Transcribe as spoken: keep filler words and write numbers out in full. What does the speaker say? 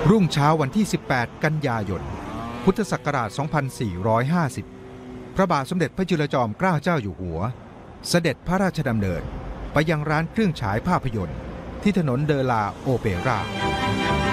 รุ่งเช้าวันที่สิบแปดกันยายนพุทธศักราชสองพันสี่ร้อยห้าสิบพระบาทสมเด็จพระจุลจอมเกล้าเจ้าอยู่หัวเสด็จพระราชดำเนินไปยังร้านเครื่องฉายภาพยนตร์ที่ถนนเดอลาโอเปรา